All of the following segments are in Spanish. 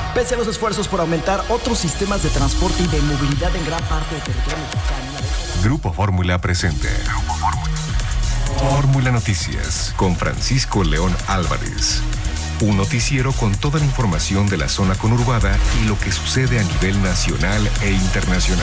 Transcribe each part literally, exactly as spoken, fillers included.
Pese a los esfuerzos por aumentar otros sistemas de transporte y de movilidad en gran parte del territorio mexicano. Grupo Fórmula presente. Grupo Fórmula. Fórmula Noticias con Francisco León Álvarez. Un noticiero con toda la información de la zona conurbada y lo que sucede a nivel nacional e internacional.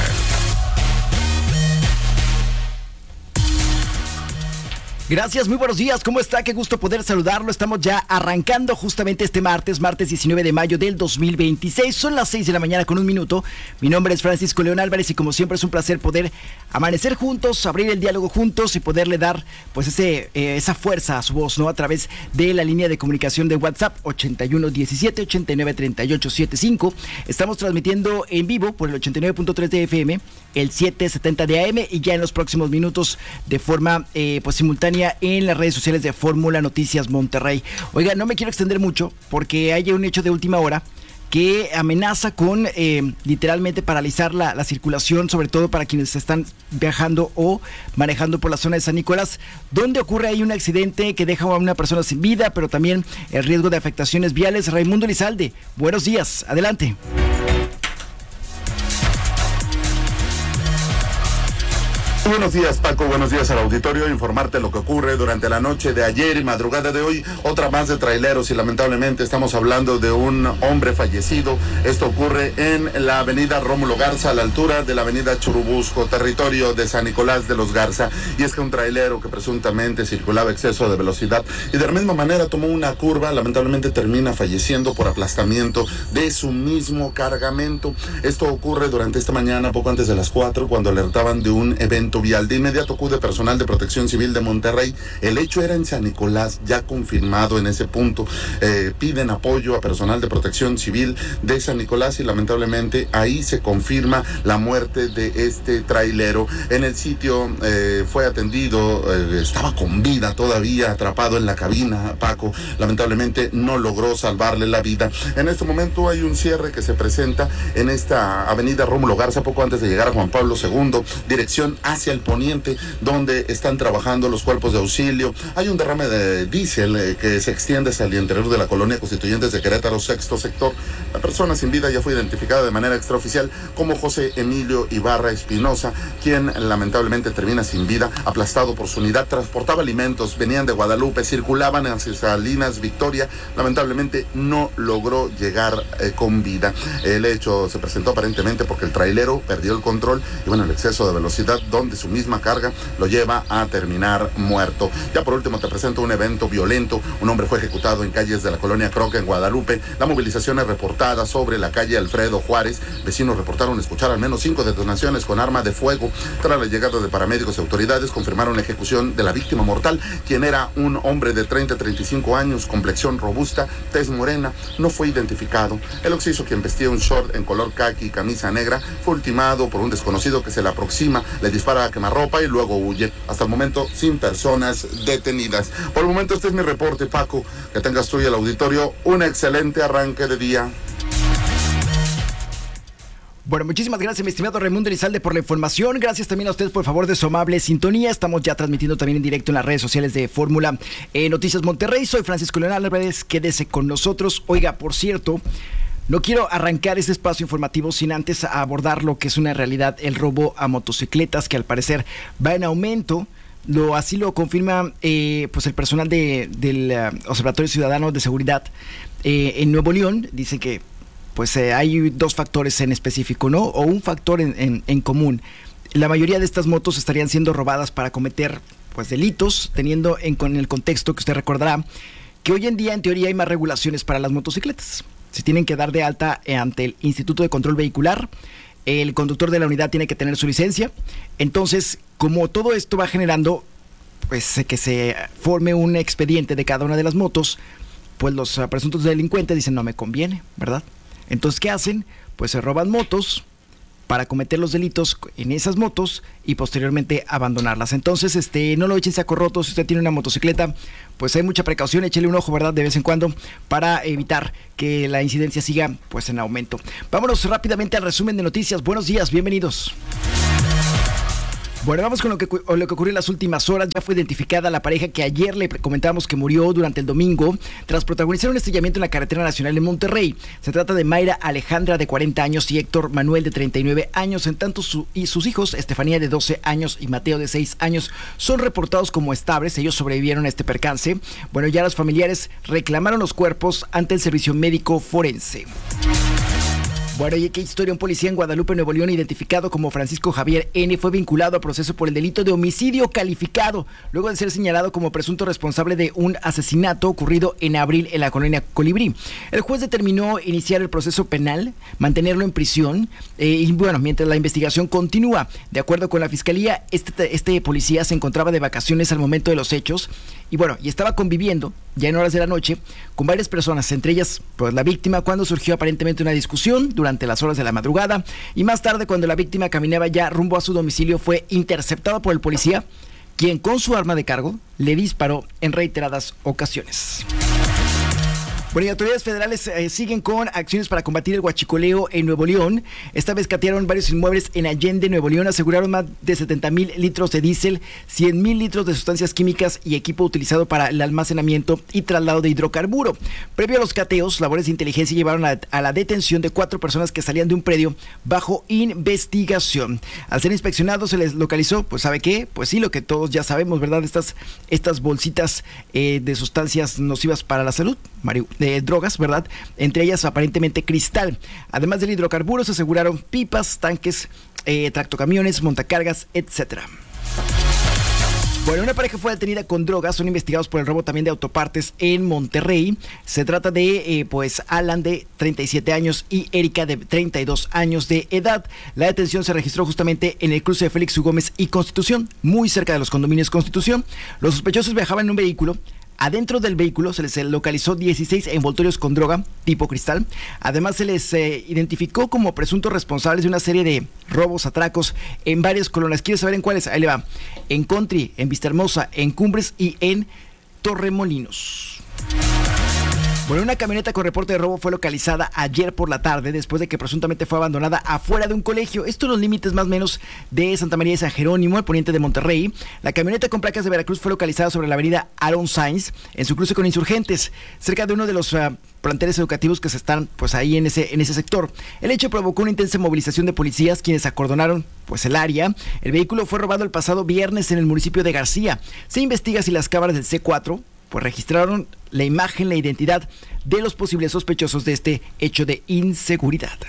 Gracias, muy buenos días, ¿cómo está? Qué gusto poder saludarlo, estamos ya arrancando justamente este martes, martes diecinueve de mayo del dos mil veintiséis, son las seis de la mañana con un minuto, mi nombre es Francisco León Álvarez y como siempre es un placer poder amanecer juntos, abrir el diálogo juntos y poderle dar pues ese eh, esa fuerza a su voz, ¿no? A través de la línea de comunicación de WhatsApp ochenta y uno diecisiete ochenta y nueve treinta y ocho setenta y cinco, estamos transmitiendo en vivo por el ochenta y nueve punto tres de F M, el setecientos setenta de A M y ya en los próximos minutos de forma eh, pues simultánea en las redes sociales de Fórmula Noticias Monterrey. Oiga, no me quiero extender mucho porque hay un hecho de última hora que amenaza con eh, literalmente paralizar la, la circulación, sobre todo para quienes están viajando o manejando por la zona de San Nicolás, donde ocurre ahí un accidente que deja a una persona sin vida, pero también el riesgo de afectaciones viales. Raimundo Elizalde, buenos días, adelante. Buenos días, Paco, buenos días al auditorio, informarte lo que ocurre durante la noche de ayer y madrugada de hoy, otra más de traileros y lamentablemente estamos hablando de un hombre fallecido. Esto ocurre en la avenida Rómulo Garza, a la altura de la avenida Churubusco, territorio de San Nicolás de los Garza, y es que un trailero que presuntamente circulaba a exceso de velocidad y de la misma manera tomó una curva, lamentablemente termina falleciendo por aplastamiento de su mismo cargamento. Esto ocurre durante esta mañana, poco antes de las cuatro, cuando alertaban de un evento vial. De inmediato acude personal de Protección Civil de Monterrey. El hecho era en San Nicolás, ya confirmado en ese punto. Eh, piden apoyo a personal de Protección Civil de San Nicolás y lamentablemente ahí se confirma la muerte de este trailero. En el sitio eh, fue atendido, eh, estaba con vida todavía, atrapado en la cabina, Paco. Lamentablemente no logró salvarle la vida. En este momento hay un cierre que se presenta en esta avenida Rómulo Garza, poco antes de llegar a Juan Pablo segundo, dirección hacia el poniente, donde están trabajando los cuerpos de auxilio. Hay un derrame de diésel eh, que se extiende hacia el interior de la colonia Constituyentes de Querétaro, sexto sector. La persona sin vida ya fue identificada de manera extraoficial como José Emilio Ibarra Espinosa, quien lamentablemente termina sin vida, aplastado por su unidad. Transportaba alimentos, venían de Guadalupe, circulaban hacia Salinas Victoria. Lamentablemente no logró llegar eh, con vida. El hecho se presentó aparentemente porque el trailero perdió el control y bueno, el exceso de velocidad donde su misma carga lo lleva a terminar muerto. Ya por último te presento un evento violento. Un hombre fue ejecutado en calles de la colonia Croca en Guadalupe. La movilización es reportada sobre la calle Alfredo Juárez. Vecinos reportaron escuchar al menos cinco detonaciones con arma de fuego. Tras la llegada de paramédicos y autoridades confirmaron la ejecución de la víctima mortal, quien era un hombre de treinta a treinta y cinco años, complexión robusta, tez morena, no fue identificado. El occiso, quien vestía un short en color caqui y camisa negra, fue ultimado por un desconocido que se le aproxima, le dispara a quemarropa y luego huye. Hasta el momento sin personas detenidas. Por el momento este es mi reporte, Paco. Que tengas tú y el auditorio un excelente arranque de día. Bueno, muchísimas gracias, mi estimado Raimundo Elizalde, por la información. Gracias también a usted por favor de su amable sintonía. Estamos ya transmitiendo también en directo en las redes sociales de Fórmula eh, Noticias Monterrey. Soy Francisco León Álvarez, quédese con nosotros. Oiga, por cierto, no quiero arrancar este espacio informativo sin antes abordar lo que es una realidad, el robo a motocicletas, que al parecer va en aumento. Lo, así lo confirma eh, pues el personal de, del uh, Observatorio Ciudadano de Seguridad eh, en Nuevo León. Dice que pues eh, hay dos factores en específico, ¿no? O un factor en, en, en común. La mayoría de estas motos estarían siendo robadas para cometer pues delitos, teniendo en con el contexto que usted recordará que hoy en día en teoría hay más regulaciones para las motocicletas. Se tienen que dar de alta ante el Instituto de Control Vehicular. El conductor de la unidad tiene que tener su licencia. Entonces, como todo esto va generando pues que se forme un expediente de cada una de las motos, pues los uh, presuntos delincuentes dicen no me conviene, ¿verdad? Entonces, ¿qué hacen? Pues se roban motos para cometer los delitos en esas motos y posteriormente abandonarlas. Entonces, este, no lo echen saco roto. Si usted tiene una motocicleta, pues hay mucha precaución, échele un ojo, ¿verdad?, de vez en cuando, para evitar que la incidencia siga pues en aumento. Vámonos rápidamente al resumen de noticias. Buenos días, bienvenidos. Bueno, vamos con lo que, lo que ocurrió en las últimas horas. Ya fue identificada la pareja que ayer le comentábamos que murió durante el domingo tras protagonizar un estrellamiento en la carretera nacional en Monterrey. Se trata de Mayra Alejandra, de cuarenta años, y Héctor Manuel, de treinta y nueve años. En tanto, su, y sus hijos, Estefanía, de doce años, y Mateo, de seis años, son reportados como estables. Ellos sobrevivieron a este percance. Bueno, ya los familiares reclamaron los cuerpos ante el servicio médico forense. Bueno, y qué historia. Un policía en Guadalupe, Nuevo León, identificado como Francisco Javier N., fue vinculado a proceso por el delito de homicidio calificado, luego de ser señalado como presunto responsable de un asesinato ocurrido en abril en la colonia Colibrí. El juez determinó iniciar el proceso penal, mantenerlo en prisión, eh, y bueno, mientras la investigación continúa. De acuerdo con la fiscalía, este, este policía se encontraba de vacaciones al momento de los hechos, y bueno, y estaba conviviendo, ya en horas de la noche, con varias personas, entre ellas, pues, la víctima, cuando surgió aparentemente una discusión durante las horas de la madrugada, y más tarde, cuando la víctima caminaba ya rumbo a su domicilio, fue interceptada por el policía, quien con su arma de cargo le disparó en reiteradas ocasiones. Bueno, y autoridades federales eh, siguen con acciones para combatir el huachicoleo en Nuevo León. Esta vez catearon varios inmuebles en Allende, Nuevo León. Aseguraron más de setenta mil litros de diésel, cien mil litros de sustancias químicas y equipo utilizado para el almacenamiento y traslado de hidrocarburo. Previo a los cateos, labores de inteligencia llevaron a, a la detención de cuatro personas que salían de un predio bajo investigación. Al ser inspeccionados, se les localizó, pues ¿sabe qué? Pues sí, lo que todos ya sabemos, ¿verdad? Estas, estas bolsitas eh, de sustancias nocivas para la salud, marihuana, de drogas, ¿verdad? Entre ellas aparentemente cristal. Además del hidrocarburo, se aseguraron pipas, tanques, eh, tractocamiones, montacargas, etcétera. Bueno, una pareja fue detenida con drogas, son investigados por el robo también de autopartes en Monterrey. Se trata de, eh, pues, Alan, de treinta y siete años, y Erika, de treinta y dos años de edad. La detención se registró justamente en el cruce de Félix U. Gómez y Constitución, muy cerca de los condominios Constitución. Los sospechosos viajaban en un vehículo. Adentro del vehículo se les localizó dieciséis envoltorios con droga tipo cristal. Además, se les eh, identificó como presuntos responsables de una serie de robos, atracos en varias colonias. ¿Quieres saber en cuáles? Ahí le va. En Country, en Vistahermosa, en Cumbres y en Torremolinos. Bueno, una camioneta con reporte de robo fue localizada ayer por la tarde después de que presuntamente fue abandonada afuera de un colegio. Esto en los límites más o menos de Santa María de San Jerónimo, al poniente de Monterrey. La camioneta con placas de Veracruz fue localizada sobre la avenida Aaron Sainz, en su cruce con Insurgentes, cerca de uno de los uh, planteles educativos que se están pues ahí en ese, en ese sector. El hecho provocó una intensa movilización de policías, quienes acordonaron pues el área. El vehículo fue robado el pasado viernes en el municipio de García. Se investiga si las cámaras del C cuatro pues registraron la imagen, la identidad de los posibles sospechosos de este hecho de inseguridad.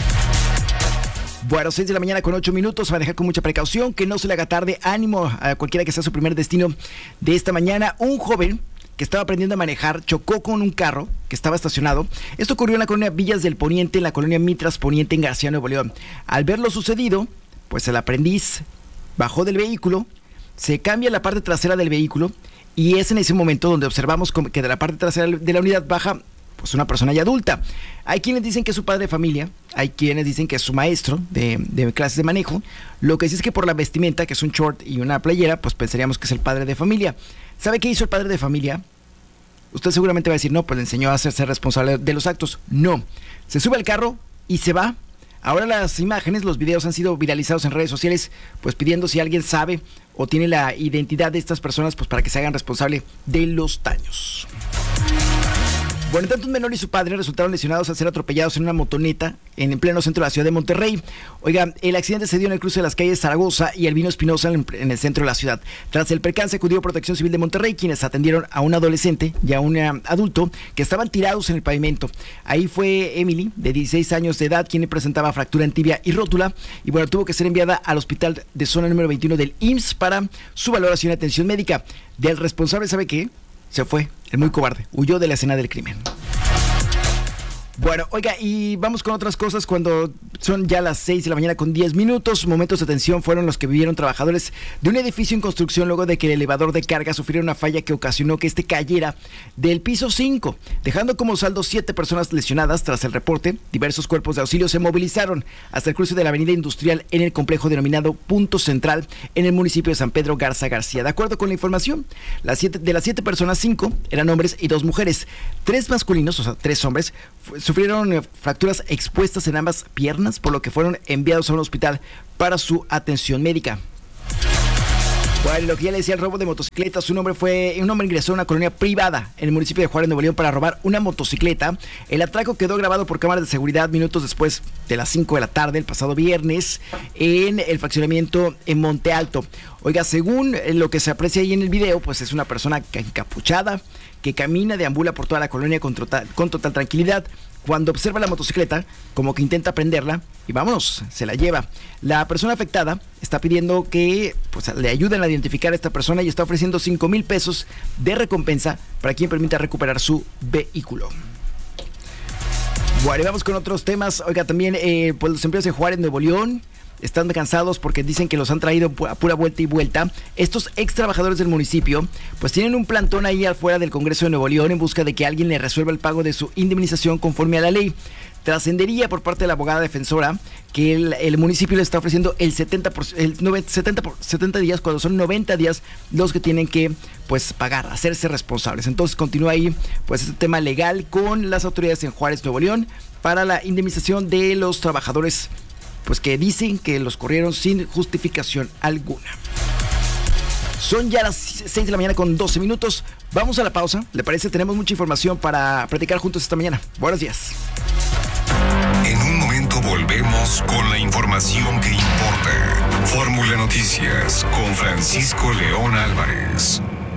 Bueno, seis de la mañana con ocho minutos, manejar con mucha precaución, que no se le haga tarde. Ánimo a cualquiera que sea su primer destino de esta mañana. Un joven que estaba aprendiendo a manejar chocó con un carro que estaba estacionado. Esto ocurrió en la colonia Villas del Poniente, en la colonia Mitras Poniente, en García, Nuevo León. Al ver lo sucedido, pues el aprendiz bajó del vehículo, se cambia la parte trasera del vehículo, y es en ese momento donde observamos que de la parte trasera de la unidad baja pues una persona ya adulta. Hay quienes dicen que es su padre de familia, hay quienes dicen que es su maestro de, de clases de manejo. Lo que sí es que por la vestimenta, que es un short y una playera, pues pensaríamos que es el padre de familia. ¿Sabe qué hizo el padre de familia? Usted seguramente va a decir, no, pues le enseñó a hacerse responsable de los actos. No, se sube al carro y se va. Ahora las imágenes, los videos han sido viralizados en redes sociales, pues pidiendo si alguien sabe o tiene la identidad de estas personas, pues para que se hagan responsable de los daños. Bueno, tanto un menor y su padre resultaron lesionados al ser atropellados en una motoneta en el pleno centro de la ciudad de Monterrey. Oiga, el accidente se dio en el cruce de las calles Zaragoza y Albino Espinosa en, en el centro de la ciudad. Tras el percance acudió Protección Civil de Monterrey, quienes atendieron a un adolescente y a un adulto que estaban tirados en el pavimento. Ahí fue Emily, de dieciséis años de edad, quien presentaba fractura en tibia y rótula, y bueno, tuvo que ser enviada al hospital de zona número veintiuno del I M S S para su valoración y atención médica. Del responsable, ¿sabe qué? Se fue, el muy cobarde, huyó de la escena del crimen. Bueno, oiga, y vamos con otras cosas cuando son ya las seis de la mañana con diez minutos. Momentos de tensión fueron los que vivieron trabajadores de un edificio en construcción luego de que el elevador de carga sufriera una falla que ocasionó que este cayera del piso cinco, dejando como saldo siete personas lesionadas. Tras el reporte, diversos cuerpos de auxilio se movilizaron hasta el cruce de la avenida Industrial en el complejo denominado Punto Central en el municipio de San Pedro Garza García. De acuerdo con la información, las siete, de las siete personas, cinco eran hombres y dos mujeres. Tres masculinos, o sea, tres hombres, sufrieron fracturas expuestas en ambas piernas, por lo que fueron enviados a un hospital para su atención médica. Bueno, lo que ya le decía, el robo de motocicletas, un hombre fue, un hombre ingresó a una colonia privada en el municipio de Juárez, Nuevo León, para robar una motocicleta. El atraco quedó grabado por cámaras de seguridad minutos después de las cinco de la tarde, el pasado viernes, en el fraccionamiento en Monte Alto. Oiga, según lo que se aprecia ahí en el video, pues es una persona encapuchada que camina, deambula por toda la colonia con total, con total tranquilidad. Cuando observa la motocicleta, como que intenta prenderla y vámonos, se la lleva. La persona afectada está pidiendo que pues, le ayuden a identificar a esta persona y está ofreciendo cinco mil pesos de recompensa para quien permita recuperar su vehículo. Bueno, y vamos con otros temas. Oiga, también eh, pues los empleados de Juárez, Nuevo León, están cansados porque dicen que los han traído a pura vuelta y vuelta. Estos ex trabajadores del municipio pues tienen un plantón ahí afuera del Congreso de Nuevo León en busca de que alguien les resuelva el pago de su indemnización conforme a la ley. Trascendería por parte de la abogada defensora que el, el municipio le está ofreciendo el setenta por ciento, el setenta, setenta días, cuando son noventa días los que tienen que pues pagar, hacerse responsables. Entonces continúa ahí pues este tema legal con las autoridades en Juárez, Nuevo León, para la indemnización de los trabajadores pues que dicen que los corrieron sin justificación alguna. Son ya las seis de la mañana con doce minutos. Vamos a la pausa. ¿Le parece? Tenemos mucha información para platicar juntos esta mañana. Buenos días. En un momento volvemos con la información que importa. Fórmula Noticias con Francisco León Álvarez.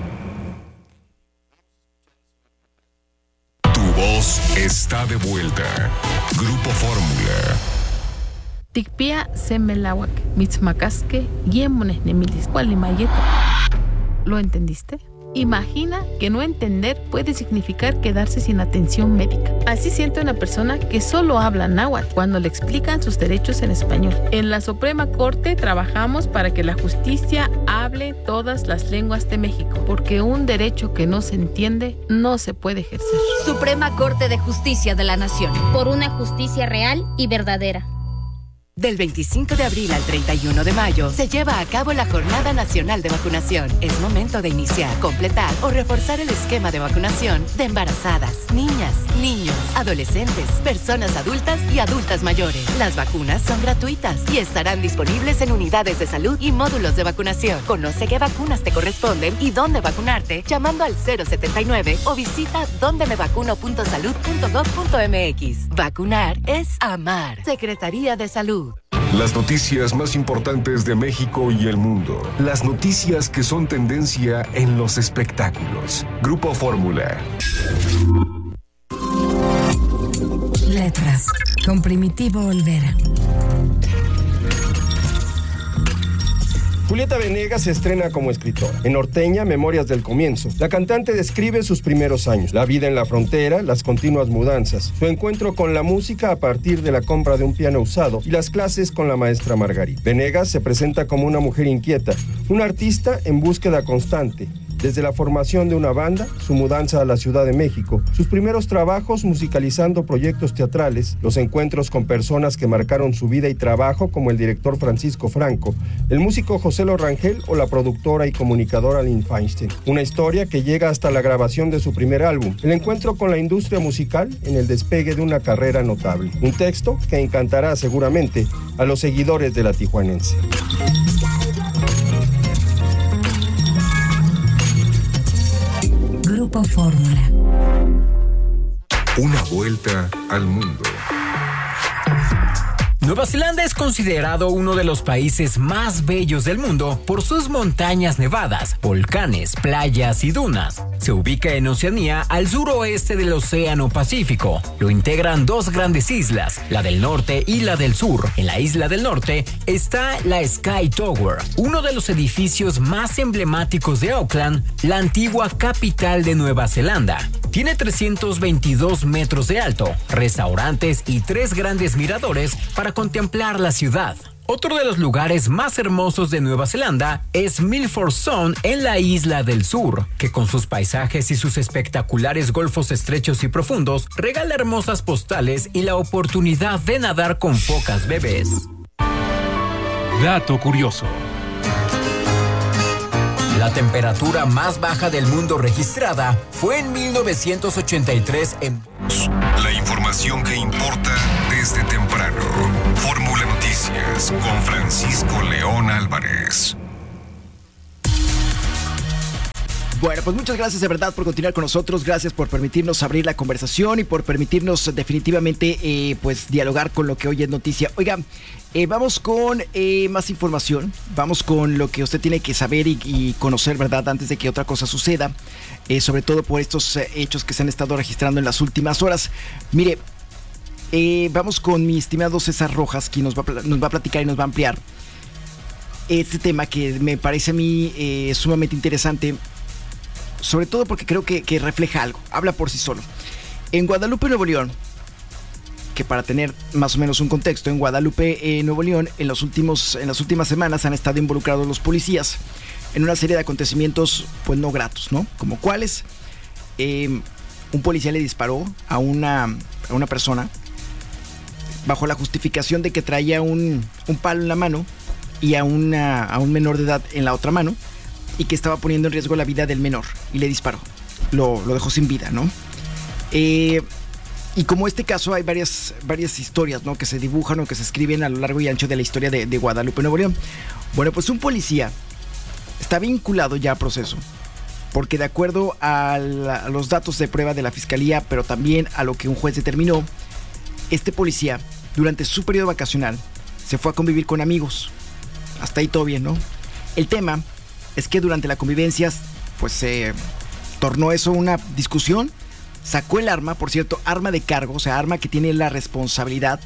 Tu voz está de vuelta. Grupo Fórmula. Tikpia semelawak, mitzmacasque, yemones nemilis, cualimayeto. ¿Lo entendiste? Imagina que no entender puede significar quedarse sin atención médica. Así siente una persona que solo habla náhuatl cuando le explican sus derechos en español. En la Suprema Corte trabajamos para que la justicia hable todas las lenguas de México, porque un derecho que no se entiende no se puede ejercer. Suprema Corte de Justicia de la Nación. Por una justicia real y verdadera. Del veinticinco de abril al treinta y uno de mayo se lleva a cabo la Jornada Nacional de Vacunación. Es momento de iniciar, completar o reforzar el esquema de vacunación de embarazadas, niñas, niños, adolescentes, personas adultas y adultas mayores. Las vacunas son gratuitas y estarán disponibles en unidades de salud y módulos de vacunación. Conoce qué vacunas te corresponden y dónde vacunarte llamando al cero setenta y nueve o visita donde me vacuno punto salud punto gob punto mx. Vacunar es amar. Secretaría de Salud. Las noticias más importantes de México y el mundo. Las noticias que son tendencia en los espectáculos. Grupo Fórmula. Letras, con Primitivo Olvera. Julieta Venegas se estrena como escritora. En Norteña, Memorias del Comienzo, la cantante describe sus primeros años, la vida en la frontera, las continuas mudanzas, su encuentro con la música a partir de la compra de un piano usado y las clases con la maestra Margarita. Venegas se presenta como una mujer inquieta, una artista en búsqueda constante. Desde la formación de una banda, su mudanza a la Ciudad de México, sus primeros trabajos musicalizando proyectos teatrales, los encuentros con personas que marcaron su vida y trabajo como el director Francisco Franco, el músico José Lo Rangel o la productora y comunicadora Lynn Feinstein. Una historia que llega hasta la grabación de su primer álbum, el encuentro con la industria musical en el despegue de una carrera notable. Un texto que encantará seguramente a los seguidores de la tijuanense. Grupo Fórmula. Una vuelta al mundo. Nueva Zelanda es considerado uno de los países más bellos del mundo por sus montañas nevadas, volcanes, playas y dunas. Se ubica en Oceanía, al suroeste del Océano Pacífico. Lo integran dos grandes islas, la del norte y la del sur. En la isla del norte está la Sky Tower, uno de los edificios más emblemáticos de Auckland, la antigua capital de Nueva Zelanda. Tiene trescientos veintidós metros de alto, restaurantes y tres grandes miradores para contemplar la ciudad. Otro de los lugares más hermosos de Nueva Zelanda es Milford Sound en la isla del sur, que con sus paisajes y sus espectaculares golfos estrechos y profundos regala hermosas postales y la oportunidad de nadar con focas bebés. Dato curioso. La temperatura más baja del mundo registrada fue en mil novecientos ochenta y tres en... La información que importa desde temprano. Fórmula Noticias con Francisco León Álvarez. Bueno, pues muchas gracias de verdad por continuar con nosotros, gracias por permitirnos abrir la conversación y por permitirnos definitivamente eh, pues dialogar con lo que hoy es noticia. Oiga, eh, vamos con eh, más información, vamos con lo que usted tiene que saber y, y conocer, ¿verdad? Antes de que otra cosa suceda, eh, sobre todo por estos eh, hechos que se han estado registrando en las últimas horas. Mire, eh, vamos con mi estimado César Rojas, quien nos va, a, nos va a platicar y nos va a ampliar este tema que me parece a mí eh, sumamente interesante. Sobre todo porque creo que, que refleja algo, habla por sí solo. En Guadalupe, Nuevo León, que para tener más o menos un contexto, en Guadalupe, eh, Nuevo León, en, los últimos, en las últimas semanas han estado involucrados los policías en una serie de acontecimientos pues no gratos, ¿no? Como cuáles, eh, un policía le disparó a una, a una persona bajo la justificación de que traía un, un palo en la mano y a, una, a un menor de edad en la otra mano, y que estaba poniendo en riesgo la vida del menor, y le disparó, lo, lo dejó sin vida, ¿no? Eh, y como este caso hay varias, varias historias, ¿no? Que se dibujan o que se escriben a lo largo y ancho de la historia de, de Guadalupe, Nuevo León. Bueno, pues un policía está vinculado ya a proceso, porque de acuerdo a, la, a los datos de prueba de la fiscalía, pero también a lo que un juez determinó, este policía, durante su periodo vacacional, se fue a convivir con amigos. Hasta ahí todo bien, ¿no? El tema es que durante la convivencia, pues se eh, tornó eso una discusión, sacó el arma, por cierto, arma de cargo, o sea, arma que tiene la responsabilidad,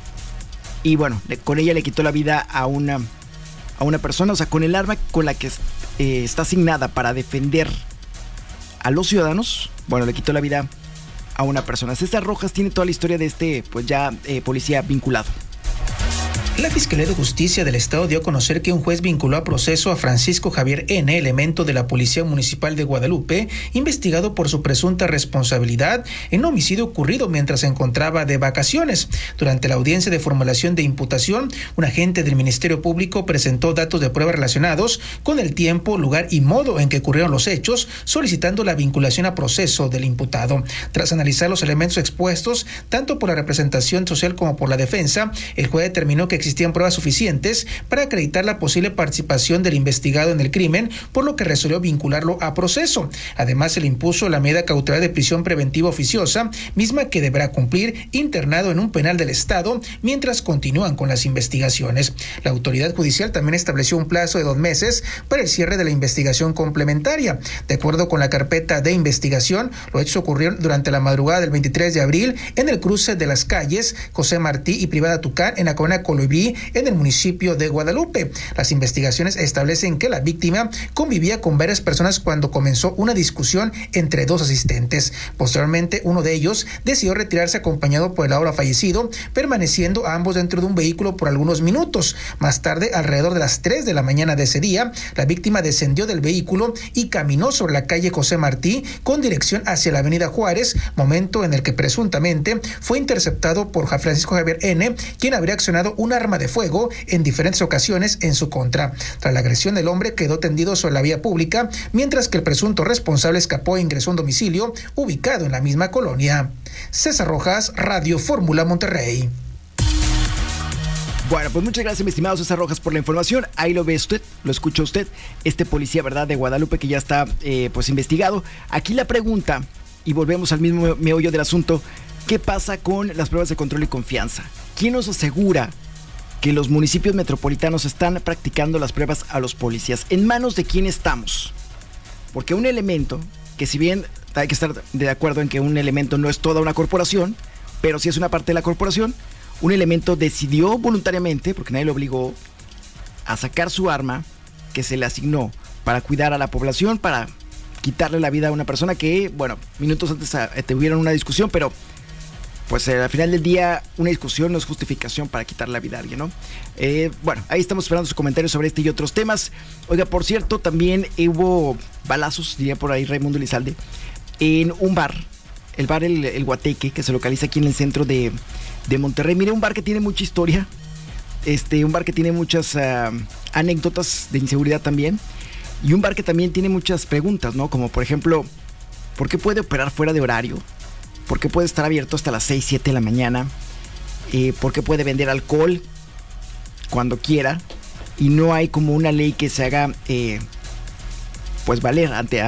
y bueno, le, con ella le quitó la vida a una, a una persona, o sea, con el arma con la que eh, está asignada para defender a los ciudadanos, bueno, le quitó la vida a una persona. César Rojas tiene toda la historia de este, pues ya, eh, policía vinculado. La Fiscalía de Justicia del Estado dio a conocer que un juez vinculó a proceso a Francisco Javier N., elemento de la Policía Municipal de Guadalupe, investigado por su presunta responsabilidad en un homicidio ocurrido mientras se encontraba de vacaciones. Durante la audiencia de formulación de imputación, un agente del Ministerio Público presentó datos de prueba relacionados con el tiempo, lugar y modo en que ocurrieron los hechos, solicitando la vinculación a proceso del imputado. Tras analizar los elementos expuestos, tanto por la representación social como por la defensa, el juez determinó que existían pruebas suficientes para acreditar la posible participación del investigado en el crimen, por lo que resolvió vincularlo a proceso. Además, se le impuso la medida cautelar de prisión preventiva oficiosa, misma que deberá cumplir internado en un penal del Estado mientras continúan con las investigaciones. La autoridad judicial también estableció un plazo de dos meses para el cierre de la investigación complementaria. De acuerdo con la carpeta de investigación, los hechos ocurrieron durante la madrugada del veintitrés de abril en el cruce de las calles José Martí y Privada Tucán en la colonia Colibrí, en el municipio de Guadalupe. Las investigaciones establecen que la víctima convivía con varias personas cuando comenzó una discusión entre dos asistentes. Posteriormente, uno de ellos decidió retirarse acompañado por el ahora fallecido, permaneciendo ambos dentro de un vehículo por algunos minutos. Más tarde, alrededor de las tres de la mañana de ese día, la víctima descendió del vehículo y caminó sobre la calle José Martí con dirección hacia la avenida Juárez, momento en el que presuntamente fue interceptado por Francisco Javier N., quien habría accionado una arma de fuego en diferentes ocasiones en su contra. Tras la agresión, el hombre quedó tendido sobre la vía pública, mientras que el presunto responsable escapó e ingresó a un domicilio ubicado en la misma colonia. César Rojas, Radio Fórmula Monterrey. Bueno, pues muchas gracias, mi estimado César Rojas, por la información. Ahí lo ve usted, lo escucha usted, este policía, ¿verdad?, de Guadalupe, que ya está eh, pues investigado. Aquí la pregunta, y volvemos al mismo meollo del asunto, ¿qué pasa con las pruebas de control y confianza? ¿Quién nos asegura que los municipios metropolitanos están practicando las pruebas a los policías? ¿En manos de quién estamos? Porque un elemento, que si bien hay que estar de acuerdo en que un elemento no es toda una corporación, pero sí es una parte de la corporación, un elemento decidió voluntariamente, porque nadie lo obligó, a sacar su arma que se le asignó para cuidar a la población, para quitarle la vida a una persona que, bueno, minutos antes tuvieron una discusión, pero pues eh, al final del día una discusión no es justificación para quitar la vida a alguien, ¿no? Eh, bueno, ahí estamos esperando sus comentarios sobre este y otros temas. Oiga, por cierto, también hubo balazos, diría por ahí Raimundo Elizalde, en un bar, el bar El, el Guateque, que se localiza aquí en el centro de, de Monterrey. Mire, un bar que tiene mucha historia, este, un bar que tiene muchas uh, anécdotas de inseguridad también, y un bar que también tiene muchas preguntas, ¿no? Como por ejemplo, ¿por qué puede operar fuera de horario? ¿Por qué puede estar abierto hasta las seis, siete de la mañana? Eh, ¿Por qué puede vender alcohol cuando quiera? Y no hay como una ley que se haga, eh, pues valer ante